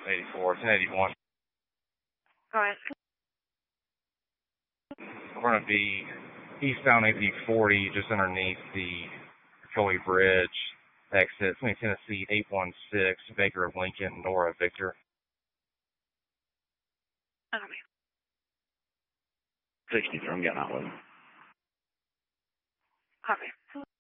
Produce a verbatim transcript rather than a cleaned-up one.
eighty-four, ten eighty-one. All right. We're going to be eastbound A P forty, just underneath the Foley Bridge exit. It's Tennessee eight one six, Baker of Lincoln, Nora Victor. Okay. sixty-three, I'm getting out with him. Copy.